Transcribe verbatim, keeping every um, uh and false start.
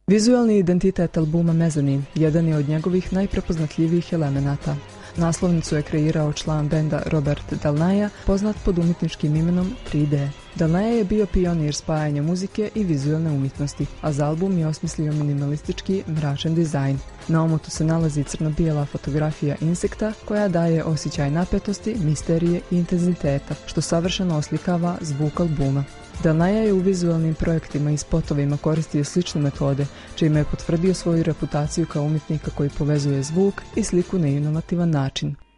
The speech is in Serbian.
Vizualni identitet albuma Mezzanine jedan je od njegovih najprepoznatljivijih elemenata. Naslovnicu je kreirao član benda Robert Del Naja, poznat pod umjetničkim imenom tri D. Del Naja je bio pionir spajanja muzike i vizualne umjetnosti, a za album je osmislio minimalistički, mračan dizajn. Na omotu se nalazi crno-bijela fotografija insekta koja daje osjećaj napetosti, misterije i intenziteta, što savršeno oslikava zvuk albuma. Del Naja je u vizualnim projektima i spotovima koristio slične metode, čime je potvrdio svoju reputaciju kao umjetnika koji povezuje zvuk i sliku na inovativan način.